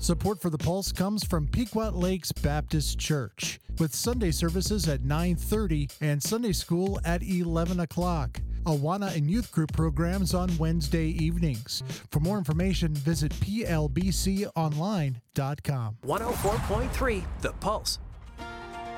Support for The Pulse comes from Pequot Lakes Baptist Church, with Sunday services at 9:30 and Sunday school at 11 o'clock. Awana and youth group programs on Wednesday evenings. For more information, visit plbconline.com. 104.3 The Pulse.